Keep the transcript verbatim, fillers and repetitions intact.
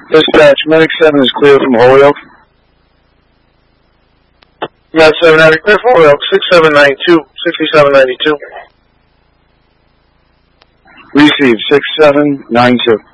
Dispatch, Medic seven is clear from Holyoke. Med seven, Attic, clear from Holyoke, six seven nine two, sixty-seven ninety-two. Receive, six seven nine two.